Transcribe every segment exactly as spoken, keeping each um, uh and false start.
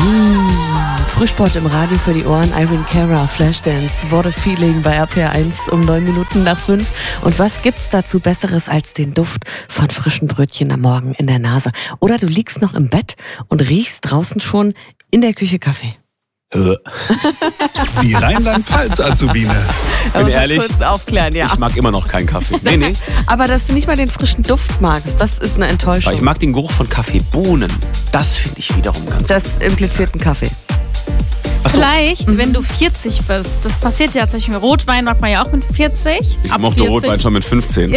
Frühsport im Radio für die Ohren. Irene Cara, Flashdance, What a Feeling bei R P R eins um neun Minuten nach fünf. Und was gibt's dazu Besseres als den Duft von frischen Brötchen am Morgen in der Nase? Oder du liegst noch im Bett und riechst draußen schon in der Küche Kaffee. Die Rheinland-Pfalz-Azubine. Bin ehrlich, kurz aufklären, ja. Ich mag immer noch keinen Kaffee. Nee, nee. Aber dass du nicht mal den frischen Duft magst, das ist eine Enttäuschung. Aber ich mag den Geruch von Kaffeebohnen. Das finde ich wiederum ganz Das impliziert einen Kaffee. Achso. Vielleicht, mhm. wenn du vierzig bist. Das passiert ja tatsächlich mit Rotwein, macht man ja auch mit vierzig. Ich mochte Rotwein schon mit fünfzehn.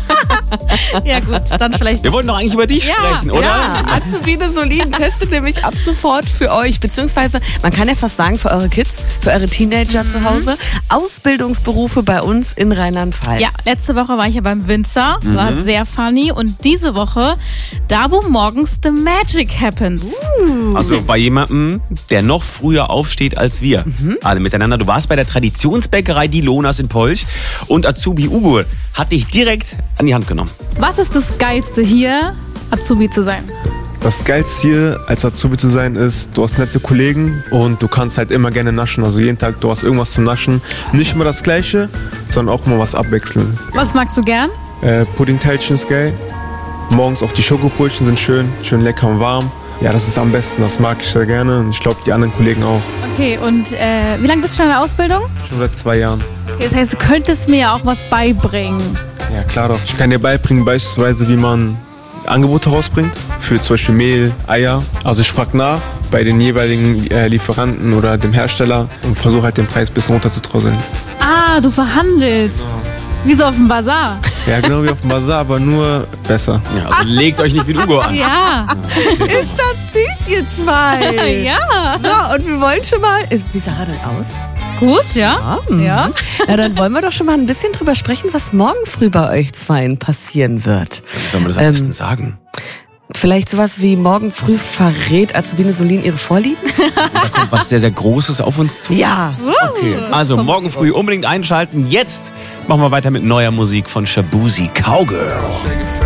Ja gut, dann vielleicht. Wir wollten doch eigentlich über dich ja, sprechen, oder? Ja, Azubine Solin testet nämlich ab sofort für euch, beziehungsweise man kann ja fast sagen für eure Kids, für eure Teenager mhm. zu Hause, Ausbildungsberufe bei uns in Rheinland-Pfalz. Ja, letzte Woche war ich ja beim Winzer, war mhm. sehr funny, und diese Woche da, wo morgens the magic happens. Uh. Also bei jemandem, der noch früher aufsteht als wir. Mhm. Alle miteinander. Du warst bei der Traditionsbäckerei Die Lonas in Polch und Azubi Ugo hat dich direkt an die Hand genommen. Was ist das Geilste hier, Azubi zu sein? Das Geilste hier als Azubi zu sein ist, du hast nette Kollegen und du kannst halt immer gerne naschen. Also jeden Tag, du hast irgendwas zum Naschen. Nicht immer das Gleiche, sondern auch immer was Abwechselndes. Was magst du gern? Äh, Puddingteilchen ist geil. Morgens auch die Schokobrötchen sind schön, schön lecker und warm. Ja, das ist am besten, das mag ich sehr gerne und ich glaube, die anderen Kollegen auch. Okay, und äh, wie lange bist du schon in der Ausbildung? Schon seit zwei Jahren. Okay, das heißt, du könntest mir ja auch was beibringen. Ja, klar doch. Ich kann dir beibringen, beispielsweise, wie man Angebote rausbringt, für zum Beispiel Mehl, Eier. Also ich frage nach bei den jeweiligen äh, Lieferanten oder dem Hersteller und versuche halt den Preis ein bisschen runterzudrosseln. Ah, du verhandelst. Genau. Wie so auf dem Bazar. Ja, genau wie auf dem Bazar, aber nur besser. Ja, also legt euch nicht mit Ugo an. Ja. Ist das süß, ihr zwei? Ja. So, und wir wollen schon mal... Wie sah er denn aus? Gut, ja. Ja. Ja. Na, dann wollen wir doch schon mal ein bisschen drüber sprechen, was morgen früh bei euch zweien passieren wird. Was soll man das am Ähm, besten sagen? Vielleicht sowas wie morgen früh verrät Azubine Solin ihre Vorlieben? Da kommt was sehr, sehr Großes auf uns zu. Ja. Okay, also morgen früh unbedingt einschalten. Jetzt machen wir weiter mit neuer Musik von Shabuzi, Cowgirl.